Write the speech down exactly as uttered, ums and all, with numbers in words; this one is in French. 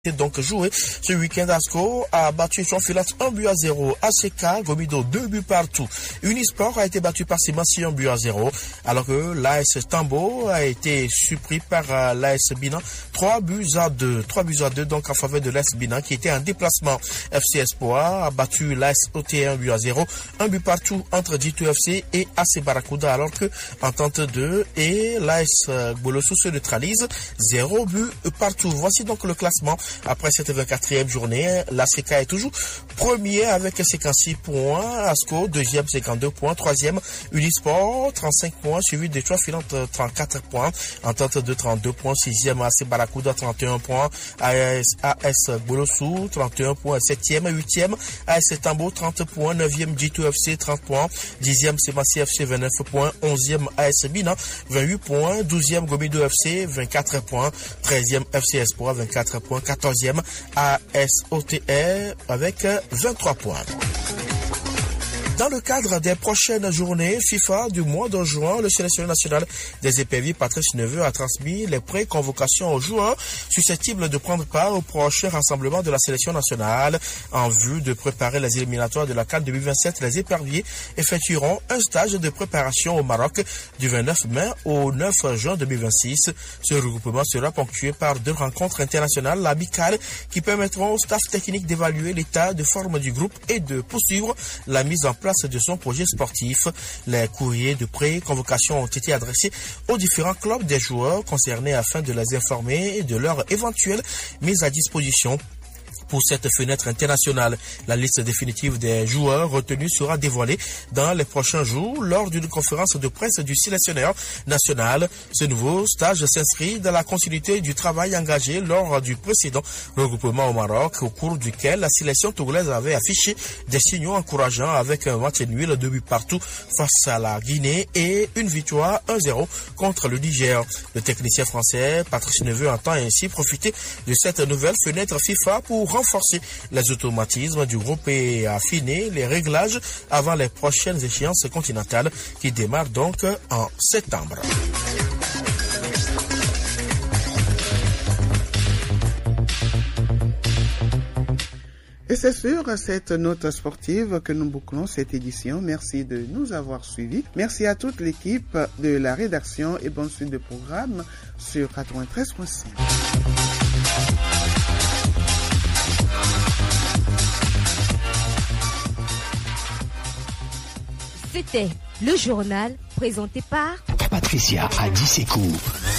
Donc joué ce week-end, Asco a battu son Filat un but à zéro. A C K, Gomido, deux buts partout. Unisport a été battu par Simassi un but à zéro. Alors que l'A S Tambo a été surpris par l'A S Bina, trois buts à deux. trois buts à deux donc en faveur de l'A S Bina qui était en déplacement. F C Espoir a battu l'A S O T un but à zéro. Un but partout entre Dito F C et A C Barracuda. Alors que Entente deux et l'A S Bolossou se neutralisent. zéro but partout. Voici donc le classement. Après cette vingt-quatrième journée, l'A C K est toujours premier avec cinquante-six points, Asco deuxième cinquante-deux points, troisième Unisport trente-cinq points, suivi de trois Filantes trente-quatre points, Entente deux trente-deux points, sixième A C Barracuda trente et un points, A S, A S Bolossou trente et un points, septième, huitième A S Tambo trente points, neuvième Dito F C trente points, dixième Simassi F C vingt-neuf points, onzième A S Bina vingt-huit points, douzième Gomido F C vingt-quatre points, treizième F C Espoir vingt-quatre points, quatorzième A S O T R avec vingt-trois points. Dans le cadre des prochaines journées FIFA du mois de juin, le sélectionneur national des éperviers Patrice Neveu a transmis les pré-convocations aux joueurs susceptibles de prendre part au prochain rassemblement de la sélection nationale. En vue de préparer les éliminatoires de la CAN deux mille vingt-sept, les éperviers effectueront un stage de préparation au Maroc du vingt-neuf mai au neuf juin deux mille vingt-six. Ce regroupement sera ponctué par deux rencontres internationales amicales qui permettront au staff technique d'évaluer l'état de forme du groupe et de poursuivre la mise en place de son projet sportif. Les courriers de pré-convocation ont été adressés aux différents clubs des joueurs concernés afin de les informer de leur éventuelle mise à disposition. Pour cette fenêtre internationale, la liste définitive des joueurs retenus sera dévoilée dans les prochains jours lors d'une conférence de presse du sélectionneur national. Ce nouveau stage s'inscrit dans la continuité du travail engagé lors du précédent regroupement au Maroc, au cours duquel la sélection togolaise avait affiché des signaux encourageants avec un match nul, deux buts partout face à la Guinée et une victoire un zéro contre le Niger. Le technicien français Patrice Neveu entend ainsi profiter de cette nouvelle fenêtre FIFA pour renforcer les automatismes du groupe et affiner les réglages avant les prochaines échéances continentales qui démarrent donc en septembre. Et c'est sur cette note sportive que nous bouclons cette édition. Merci de nous avoir suivis. Merci à toute l'équipe de la rédaction et bonne suite de programme sur quatre-vingt-treize point cinq. C'était le journal présenté par Patricia Adissekou.